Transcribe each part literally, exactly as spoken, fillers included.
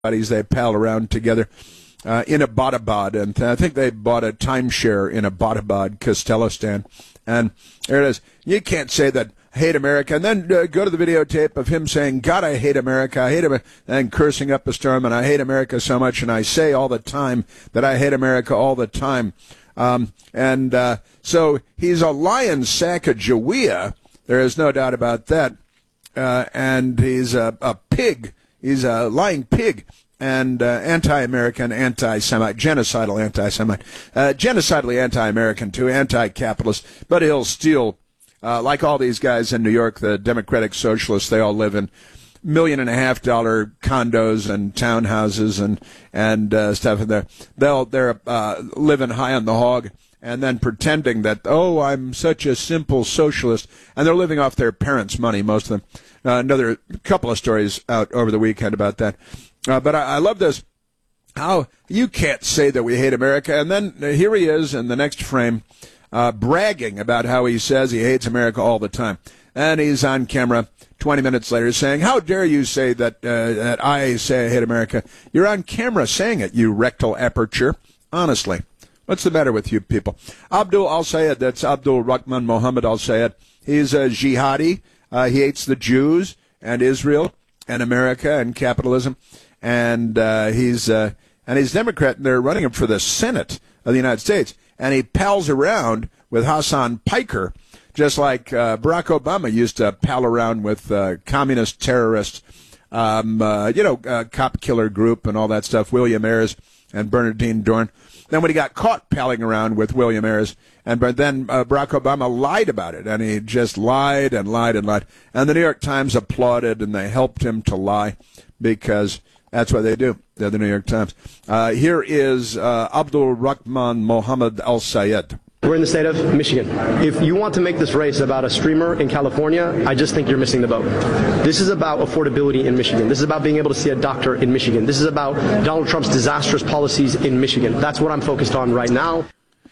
buddies. They pal around together uh, in Abbottabad, and I think they bought a timeshare in Abbottabad, Costellistan. And there it is. You can't say that I hate America, and then uh, go to the videotape of him saying, God, I hate America, I hate America, and cursing up a storm, and I hate America so much, and I say all the time that I hate America all the time. Um, and uh, so he's a lion Sacagawea. There is no doubt about that. Uh, and he's a, a pig. He's a lying pig and uh, anti-American, anti-Semite, genocidal anti-Semite, uh, genocidally anti-American too, anti-capitalist. But he'll steal, uh, like all these guys in New York, the Democratic Socialists. They all live in million and a half dollar condos and townhouses and and uh, stuff in there. They'll they're uh, living high on the hog and then pretending that, oh, I'm such a simple socialist, and they're living off their parents' money, most of them. Uh, another couple of stories out over the weekend about that. Uh, but I, I love this. How you can't say that we hate America, and then uh, here he is in the next frame, uh, bragging about how he says he hates America all the time, and he's on camera twenty minutes later saying, how dare you say that uh, that I say I hate America? You're on camera saying it, you rectal aperture. Honestly, what's the matter with you people? Abdul al-Sayed, that's Abdul Rahman Mohammed al-Sayed. He's a jihadi. Uh, he hates the Jews and Israel and America and capitalism. And uh, he's uh, and he's Democrat, and they're running him for the Senate of the United States. And he pals around with Hassan Piker, just like uh, Barack Obama used to pal around with uh, communist terrorists, um, uh, you know, uh, cop killer group and all that stuff, William Ayers and Bernardine Dorn. Then when he got caught palling around with William Ayers, and but then uh, Barack Obama lied about it, and he just lied and lied and lied. And the New York Times applauded, and they helped him to lie because that's what they do. They're the New York Times. Uh, here is uh, Abdul Rahman Mohammed al-Sayed. We're in the state of Michigan. If you want to make this race about a streamer in California, I just think you're missing the boat. This is about affordability in Michigan. This is about being able to see a doctor in Michigan. This is about Donald Trump's disastrous policies in Michigan. That's what I'm focused on right now.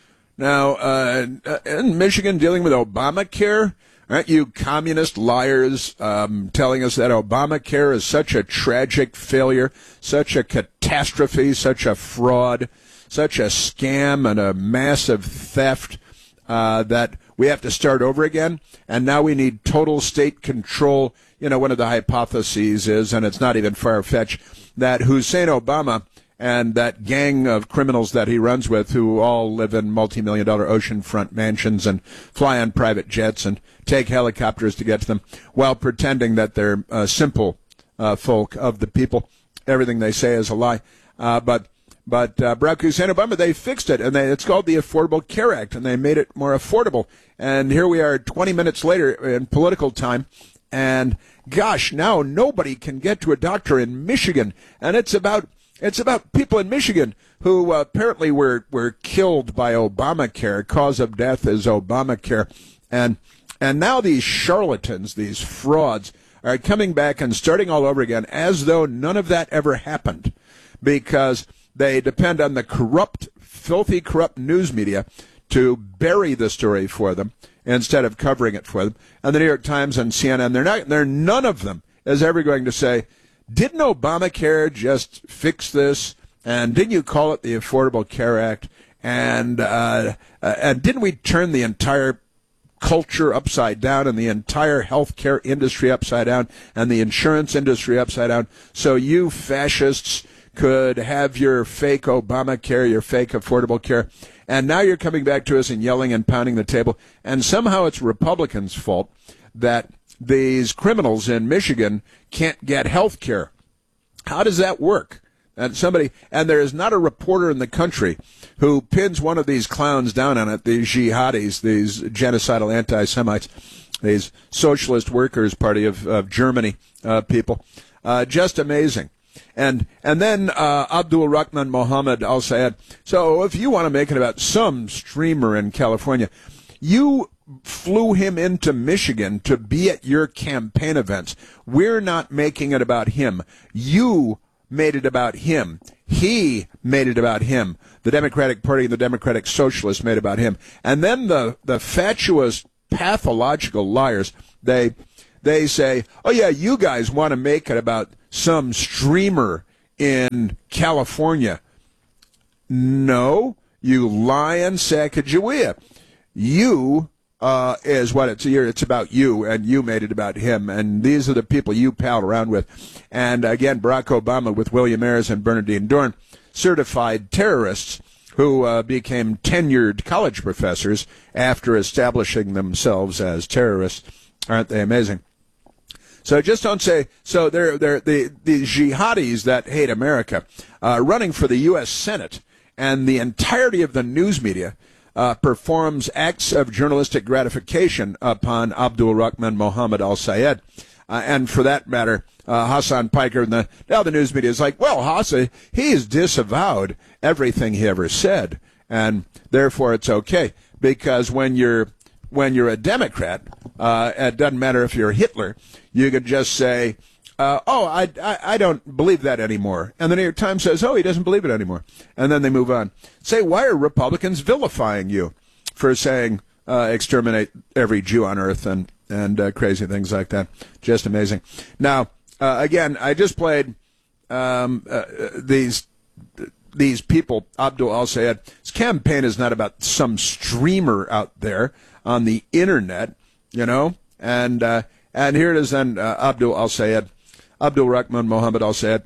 Now, uh, in Michigan, dealing with Obamacare, aren't you communist liars um, telling us that Obamacare is such a tragic failure, such a catastrophe, such a fraud, such a scam and a massive theft uh, that we have to start over again, and now we need total state control. You know, one of the hypotheses is, and it's not even far-fetched, that Hussein Obama and that gang of criminals that he runs with, who all live in multi-million dollar oceanfront mansions and fly on private jets and take helicopters to get to them, while pretending that they're uh, simple uh, folk of the people. Everything they say is a lie. Uh, but But uh, Barack Hussein Obama, they fixed it, and they, it's called the Affordable Care Act, and they made it more affordable. And here we are twenty minutes later in political time, and gosh, now nobody can get to a doctor in Michigan. And it's about it's about people in Michigan who uh, apparently were, were killed by Obamacare. Cause of death is Obamacare. And, and now these charlatans, these frauds, are coming back and starting all over again as though none of that ever happened, because they depend on the corrupt, filthy, corrupt news media to bury the story for them instead of covering it for them. And the New York Times and C N N, they're not, they're none of them is ever going to say, didn't Obamacare just fix this? And didn't you call it the Affordable Care Act? And uh, uh, and didn't we turn the entire culture upside down and the entire healthcare industry upside down and the insurance industry upside down? So you fascists could have your fake Obamacare, your fake Affordable Care, and now you're coming back to us and yelling and pounding the table, and somehow it's Republicans' fault that these criminals in Michigan can't get health care. How does that work? And somebody, and there is not a reporter in the country who pins one of these clowns down on it, these jihadis, these genocidal anti-Semites, these Socialist Workers' Party of, of Germany uh, people. Uh, just amazing. And and then uh, Abdul Rahman Mohammed al-Sayed. So if you want to make it about some streamer in California, you flew him into Michigan to be at your campaign events. We're not making it about him. You made it about him. He made it about him. The Democratic Party and the Democratic Socialists made it about him. And then the, the fatuous, pathological liars, they they say, oh, yeah, you guys want to make it about some streamer in California. No, you lion Sacagawea. You uh, is what it's here. It's about you, and you made it about him. And these are the people you pal around with. And again, Barack Obama with William Ayers and Bernardine Dohrn, certified terrorists who uh, became tenured college professors after establishing themselves as terrorists. Aren't they amazing? So just don't say, so they're, they're the, the jihadis that hate America uh, running for the U S Senate, and the entirety of the news media uh, performs acts of journalistic gratification upon Abdul Rahman Mohammed al-Sayed. Uh, and for that matter, uh, Hassan Piker, and the, now the news media is like, well, Hassan, he's disavowed everything he ever said, and therefore it's okay, because when you're when you're a Democrat, uh, it doesn't matter if you're Hitler, you could just say, uh, oh, I, I, I don't believe that anymore. And the New York Times says, oh, he doesn't believe it anymore. And then they move on. Say, why are Republicans vilifying you for saying uh, exterminate every Jew on earth and, and uh, crazy things like that? Just amazing. Now, uh, again, I just played um, uh, these these people, Abdul al-Sayed. His campaign is not about some streamer out there on the internet, you know, and uh, and here it is then, uh, Abdul al-Sayed, Abdul Rahman Mohammed al-Sayed.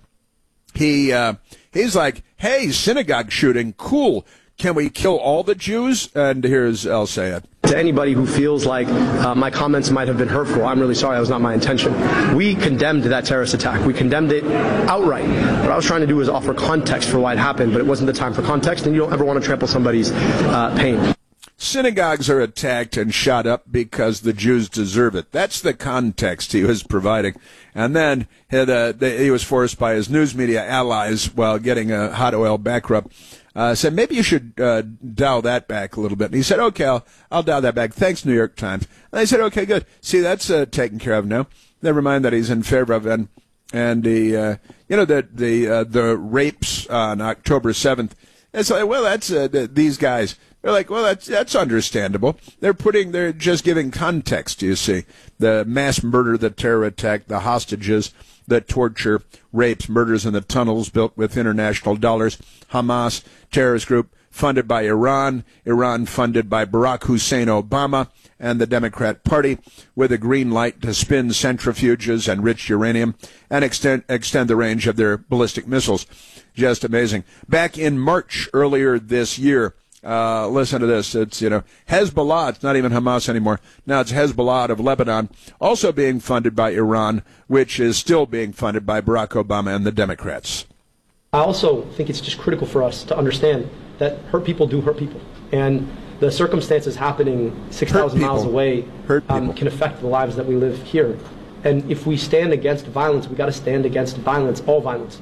He uh, he's like, hey, synagogue shooting, cool. Can we kill all the Jews? And here's al-Sayed. To anybody who feels like uh, my comments might have been hurtful, I'm really sorry. That was not my intention. We condemned that terrorist attack. We condemned it outright. What I was trying to do was offer context for why it happened, but it wasn't the time for context, and you don't ever want to trample somebody's uh, pain. Synagogues are attacked and shot up because the Jews deserve it. That's the context he was providing. And then he, uh, he was forced by his news media allies, while getting a hot oil back rub, uh, said, maybe you should uh, dial that back a little bit. And he said, okay, I'll, I'll dial that back. Thanks, New York Times. And they said, okay, good. See, that's uh, taken care of now. Never mind that he's in favor of it. And, and the, uh, you know, the, the, uh, the rapes on October seventh. It's like, well, that's uh, the, these guys. They're like, well, that's that's understandable. They're putting, they're just giving context, you see. The mass murder, the terror attack, the hostages, the torture, rapes, murders in the tunnels built with international dollars. Hamas, terrorist group funded by Iran, Iran funded by Barack Hussein Obama and the Democrat Party, with a green light to spin centrifuges and enrich uranium and extend extend the range of their ballistic missiles. Just amazing. Back in March earlier this year, Uh, listen to this. It's, you know, Hezbollah. It's not even Hamas anymore. Now it's Hezbollah of Lebanon, also being funded by Iran, which is still being funded by Barack Obama and the Democrats. I also think it's just critical for us to understand that hurt people do hurt people. And the circumstances happening six thousand miles away um, can affect the lives that we live here. And if we stand against violence, we got to stand against violence, all violence.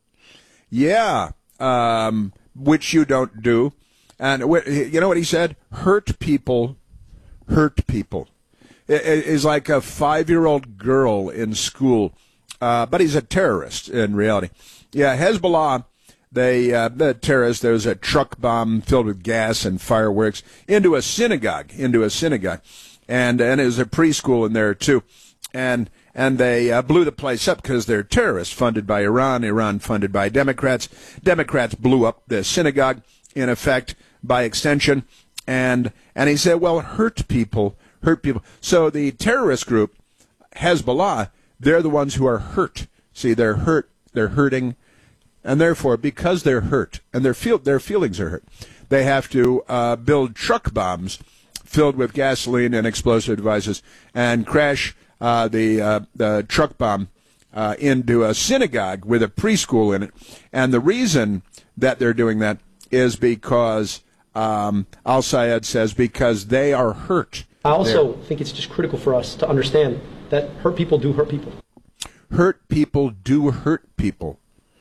Yeah, um, which you don't do. And you know what he said? Hurt people, hurt people. It's like a five-year-old girl in school, uh, but he's a terrorist in reality. Yeah, Hezbollah, they, uh, the terrorists, there was a truck bomb filled with gas and fireworks into a synagogue, into a synagogue. And, and there's a preschool in there, too. And and they uh, blew the place up because they're terrorists funded by Iran, Iran funded by Democrats. Democrats blew up the synagogue, in effect, by extension, and and he said, well, hurt people, hurt people. So the terrorist group, Hezbollah, they're the ones who are hurt. See, they're hurt, they're hurting, and therefore, because they're hurt, and their feel their feelings are hurt, they have to uh, build truck bombs filled with gasoline and explosive devices and crash uh, the uh, the truck bomb uh, into a synagogue with a preschool in it. And the reason that they're doing that is because um, al-Sayed says because they are hurt. I also They're, think it's just critical for us to understand that hurt people do hurt people. Hurt people do hurt people.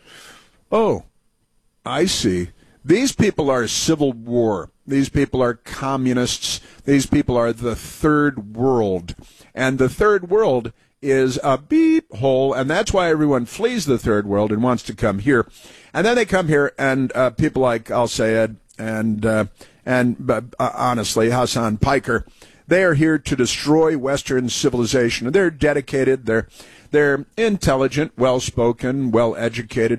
Oh, I see. These people are civil war. These people are communists. These people are the third world. And the third world is a beep hole, and that's why everyone flees the third world and wants to come here. And then they come here, and uh, people like al-Sayed and, uh, and uh, honestly, Hassan Piker, they are here to destroy Western civilization. They're dedicated, they're, they're intelligent, well-spoken, well-educated,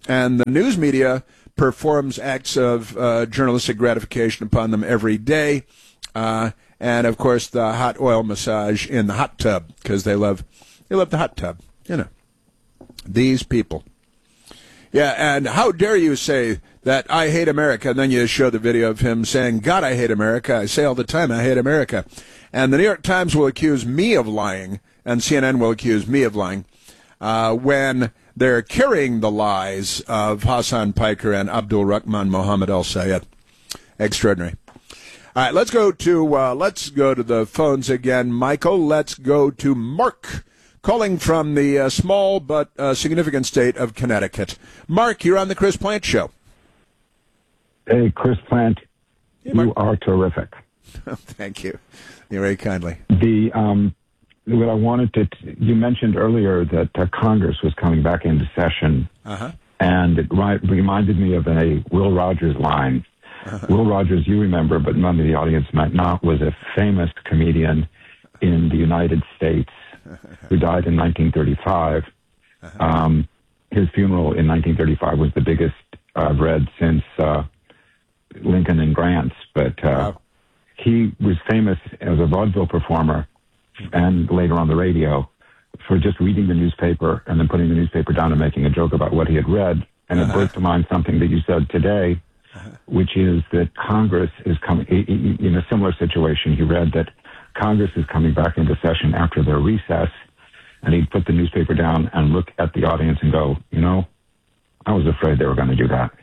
and the news media performs acts of uh, journalistic gratification upon them every day. Uh, and, of course, the hot oil massage in the hot tub, because they love, they love the hot tub, you know. These people. Yeah, and how dare you say that I hate America, and then you show the video of him saying, God, I hate America. I say all the time, I hate America. And the New York Times will accuse me of lying, and C N N will accuse me of lying, uh, when they're carrying the lies of Hassan Piker and Abdul Rahman Mohammed Al Sayed. Extraordinary. All right, let's go to uh, let's go to the phones again, Michael. Let's go to Mark, calling from the uh, small but uh, significant state of Connecticut. Mark, you're on the Chris Plante Show. Hey, Chris Plante, hey, you are terrific. Thank you. You're very kindly. The um, what I wanted to, you mentioned earlier that uh, Congress was coming back into session, uh-huh. and it ri- reminded me of a Will Rogers line. Uh-huh. Will Rogers, you remember, but none of the audience might not, was a famous comedian in the United States who died in nineteen thirty-five. Uh-huh. Um, his funeral in nineteen thirty-five was the biggest I've read since uh, Lincoln and Grant's, but uh, wow. He was famous as a vaudeville performer and later on the radio for just reading the newspaper and then putting the newspaper down and making a joke about what he had read. And uh-huh. it brought to mind something that you said today, uh-huh. which is that Congress is coming in a similar situation. He read that Congress is coming back into session after their recess, and he'd put the newspaper down and look at the audience and go, you know, I was afraid they were going to do that.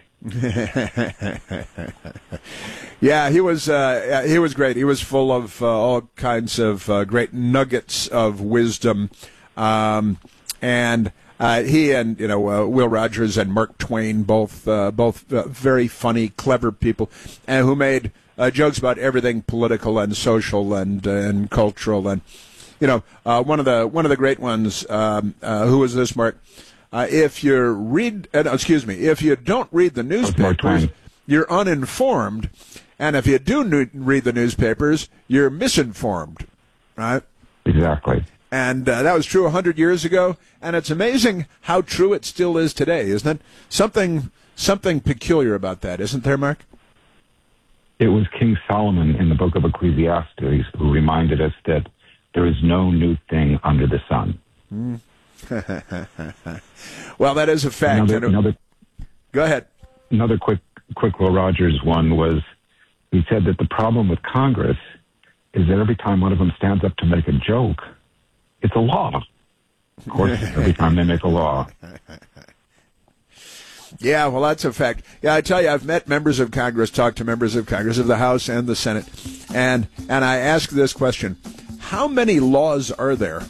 Yeah, he was uh, he was great. He was full of uh, all kinds of uh, great nuggets of wisdom, um, and uh, he and you know uh, Will Rogers and Mark Twain, both uh, both uh, very funny, clever people, and who made uh, jokes about everything political and social and uh, and cultural. And you know uh, one of the one of the great ones. Um, uh, who was this, Mark? Uh, if you read, uh, excuse me, if you don't read the newspapers, you're uninformed, and if you do nu- read the newspapers, you're misinformed, right? Exactly. And uh, that was true a hundred years ago, and it's amazing how true it still is today, isn't it? Something, something peculiar about that, isn't there, Mark? It was King Solomon in the book of Ecclesiastes who reminded us that there is no new thing under the sun. Mm. Well, that is a fact. Another, another, Go ahead. Another quick, quick Will Rogers one was, he said that the problem with Congress is that every time one of them stands up to make a joke, it's a law. Of course, every time they make a law. Yeah, well, that's a fact. Yeah, I tell you, I've met members of Congress, talked to members of Congress, of the House and the Senate, and and I ask this question: how many laws are there?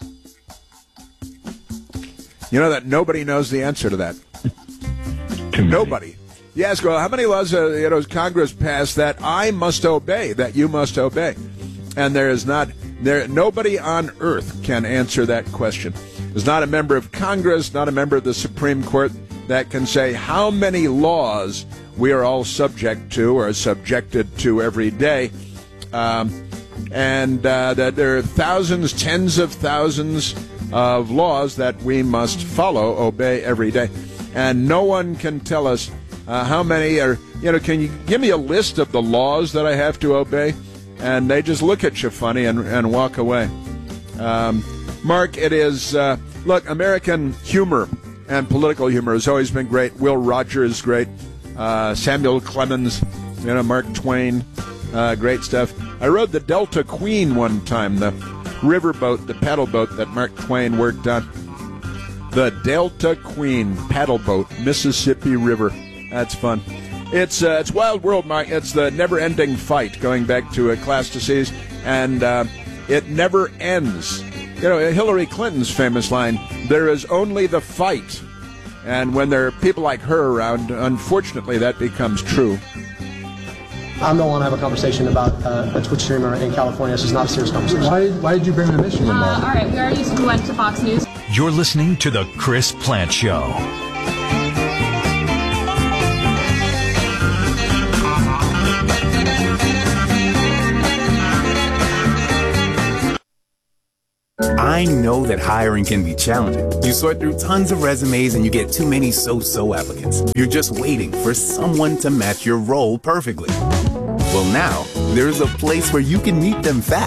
You know that nobody knows the answer to that. Nobody. You ask, well, how many laws uh, you know, has Congress passed that I must obey, that you must obey? And there is not, there nobody on earth can answer that question. There's not a member of Congress, not a member of the Supreme Court that can say how many laws we are all subject to or subjected to every day. Um, and uh, that there are thousands, tens of thousands of laws that we must follow, obey every day. And no one can tell us uh, how many are, you know, can you give me a list of the laws that I have to obey? And they just look at you funny and, and walk away. Um, Mark, it is, uh, look, American humor and political humor has always been great. Will Rogers is great. Uh, Samuel Clemens, you know, Mark Twain, uh, great stuff. I rode the Delta Queen one time, the riverboat, the paddle boat that Mark Twain worked on. The Delta Queen paddle boat, Mississippi River. That's fun. It's uh, it's Wild World, Mark. It's the never-ending fight, going back to a class disease, and uh, it never ends. You know, Hillary Clinton's famous line, there is only the fight. And when there are people like her around, unfortunately, that becomes true. I don't want to have a conversation about uh, a Twitch streamer in California. This is not a serious conversation. Why, why did you bring the Michigan uh, law? All right, we already went to Fox News. You're listening to The Chris Plante Show. I I know that hiring can be challenging. You sort through tons of resumes and you get too many so-so applicants. You're just waiting for someone to match your role perfectly. Well, now, there's a place where you can meet them fast.